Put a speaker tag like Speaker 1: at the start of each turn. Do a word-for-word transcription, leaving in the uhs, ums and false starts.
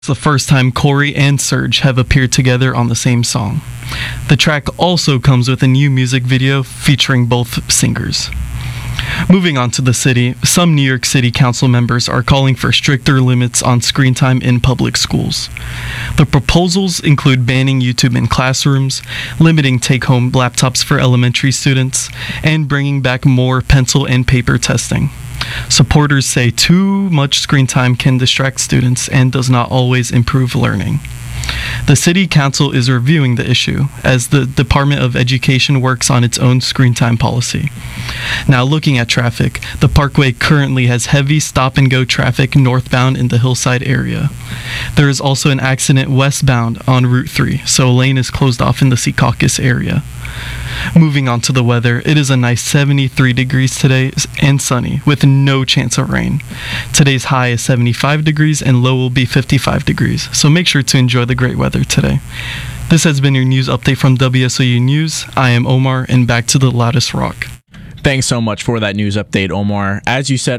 Speaker 1: It's the first time Corey and Serge have appeared together on the same song. The track also comes with a new music video featuring both singers. Moving on to the city, some New York City council members are calling for stricter limits on screen time in public schools. The proposals include banning YouTube in classrooms, limiting take-home laptops for elementary students, and bringing back more pencil and paper testing. Supporters say too much screen time can distract students and does not always improve learning. The City Council is reviewing the issue as the Department of Education works on its own screen time policy. Now, looking at traffic, the Parkway currently has heavy stop-and-go traffic northbound in the Hillside area. There is also an accident westbound on Route three, so a lane is closed off in the Secaucus area. Moving on to the weather, it is a nice seventy-three degrees today and sunny with no chance of rain. Today's high is seventy-five degrees and low will be fifty-five degrees, so make sure to enjoy the great weather today. This has been your news update from W S O U News. I am Omar, and back to the loudest rock.
Speaker 2: Thanks so much for that news update, Omar. As you said